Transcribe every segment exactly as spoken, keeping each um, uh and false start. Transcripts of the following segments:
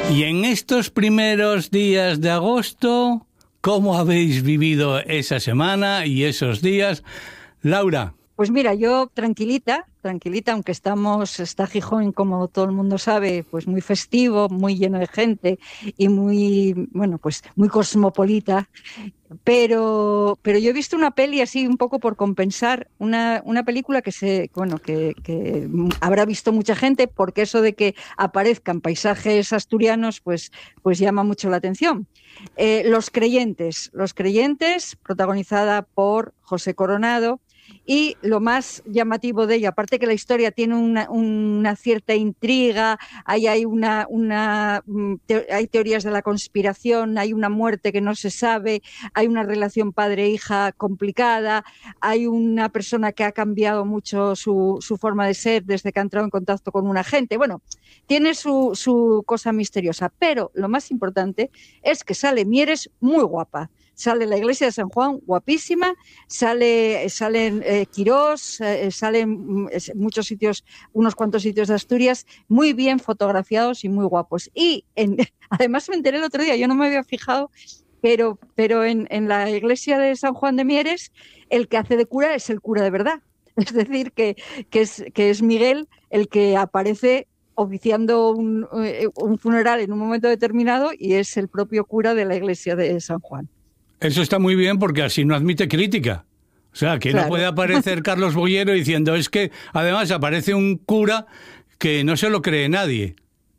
Y en estos primeros días de agosto, ¿cómo habéis vivido esa semana y esos días? Laura. Pues mira, yo tranquilita, tranquilita, aunque estamos, está Gijón, como todo el mundo sabe, pues muy festivo, muy lleno de gente y muy, bueno, pues muy cosmopolita. Pero, pero yo he visto una peli así un poco por compensar, una, una película que se, bueno, que, que habrá visto mucha gente, porque eso de que aparezcan paisajes asturianos, pues, pues llama mucho la atención. Eh, Los Creyentes, Los Creyentes, protagonizada por José Coronado. Y lo más llamativo de ella, aparte que la historia tiene una, una cierta intriga, hay, hay, una, una, te, hay teorías de la conspiración, hay una muerte que no se sabe, hay una relación padre-hija complicada, hay una persona que ha cambiado mucho su, su forma de ser desde que ha entrado en contacto con un agente. Bueno, tiene su, su cosa misteriosa, pero lo más importante es que sale Mieres muy guapa. Sale la iglesia de San Juan, guapísima, sale, salen eh, Quirós, eh, salen eh, muchos sitios, unos cuantos sitios de Asturias, muy bien fotografiados y muy guapos. Y en, además me enteré el otro día, yo no me había fijado, pero, pero en, en la iglesia de San Juan de Mieres, el que hace de cura es el cura de verdad. Es decir, que, que, es, que es Miguel el que aparece oficiando un, un funeral en un momento determinado y es el propio cura de la iglesia de San Juan. Eso está muy bien porque así no admite crítica. O sea, que claro. No puede aparecer Carlos Boyero diciendo, es que además aparece un cura que no se lo cree nadie.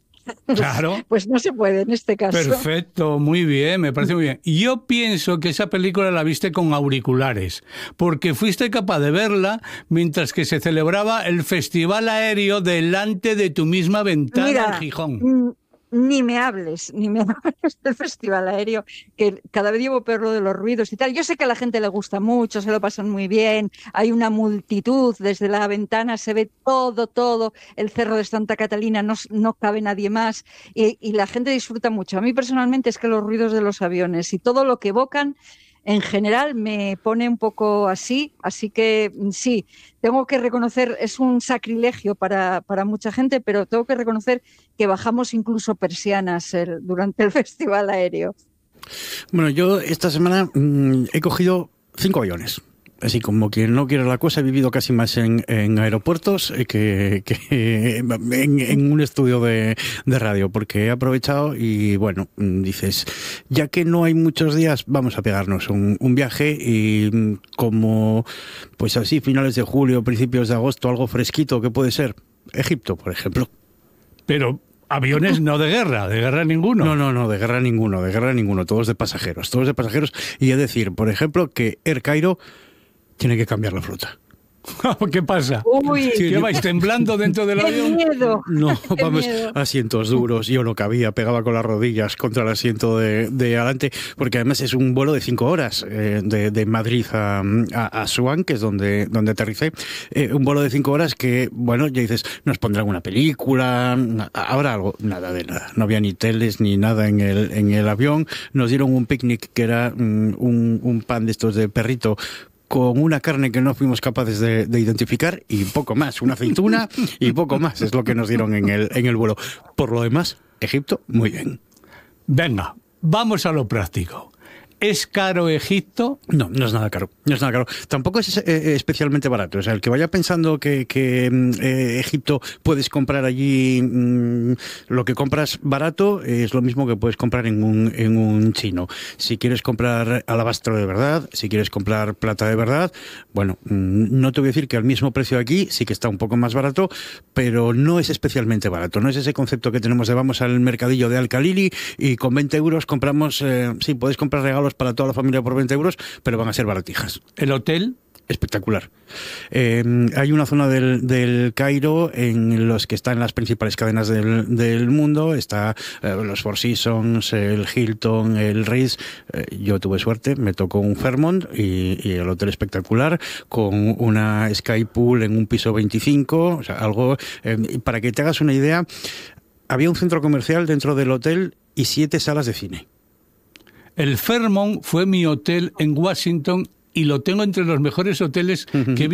Claro. Pues no se puede en este caso. Perfecto, muy bien, me parece muy bien. Yo pienso que esa película la viste con auriculares, porque fuiste capaz de verla mientras que se celebraba el Festival Aéreo delante de tu misma ventana. Mira, en Gijón. Ni me hables, ni me hables del Festival Aéreo, que cada vez llevo peor lo de los ruidos y tal. Yo sé que a la gente le gusta mucho, se lo pasan muy bien, hay una multitud, desde la ventana se ve todo, todo, el Cerro de Santa Catalina, no, no cabe nadie más y, y la gente disfruta mucho. A mí personalmente es que los ruidos de los aviones y todo lo que evocan, en general me pone un poco así, así que sí, tengo que reconocer, es un sacrilegio para, para mucha gente, pero tengo que reconocer que bajamos incluso persianas el, durante el Festival Aéreo. Bueno, yo esta semana mmm, he cogido cinco aviones. Así como quien no quiere la cosa, he vivido casi más en, en aeropuertos que, que en, en un estudio de, de radio, porque he aprovechado y bueno, dices, ya que no hay muchos días, vamos a pegarnos un, un viaje y como, pues así, finales de julio, principios de agosto, algo fresquito, ¿qué puede ser? Egipto, por ejemplo. Pero aviones no de guerra, de guerra ninguno. No, no, no, de guerra ninguno, de guerra ninguno, todos de pasajeros, todos de pasajeros. Y es decir, por ejemplo, que Air Cairo tiene que cambiar la flota. ¿Qué pasa? Uy, ¿Qué yo... vais temblando dentro del ¡Qué avión? Miedo. No, ¡Qué vamos, miedo! Asientos duros, yo no cabía, pegaba con las rodillas contra el asiento de, de adelante, porque además es un vuelo de cinco horas, eh, de, de Madrid a, a, a Asuán, que es donde, donde aterricé, eh, un vuelo de cinco horas que, bueno, ya dices, nos pondrán una película, habrá algo, nada de nada, no había ni teles ni nada en el, en el avión, nos dieron un picnic que era um, un, un pan de estos de perrito, con una carne que no fuimos capaces de, de identificar y poco más, una aceituna y poco más, es lo que nos dieron en el, en el vuelo. Por lo demás, Egipto, muy bien. Venga, vamos a lo práctico. ¿Es caro Egipto? No, no es nada caro. No es nada caro. Tampoco es eh, especialmente barato. O sea, el que vaya pensando que, que eh, Egipto puedes comprar allí mmm, lo que compras barato es lo mismo que puedes comprar en un, en un chino. Si quieres comprar alabastro de verdad, si quieres comprar plata de verdad, bueno, mmm, no te voy a decir que al mismo precio aquí sí que está un poco más barato, pero no es especialmente barato. No es ese concepto que tenemos de vamos al mercadillo de Al-Khalili y con veinte euros compramos, eh, sí, puedes comprar regalos para toda la familia por veinte euros, pero van a ser baratijas. ¿El hotel? Espectacular. Eh, hay una zona del, del Cairo en los que están las principales cadenas del, del mundo. Está eh, los Four Seasons, el Hilton, el Ritz. Eh, yo tuve suerte, me tocó un Fairmont y, y el hotel espectacular con una Sky Pool en un piso veinticinco. O sea, algo eh, para que te hagas una idea, había un centro comercial dentro del hotel y siete salas de cine. El Fairmont fue mi hotel en Washington y lo tengo entre los mejores hoteles uh-huh. que he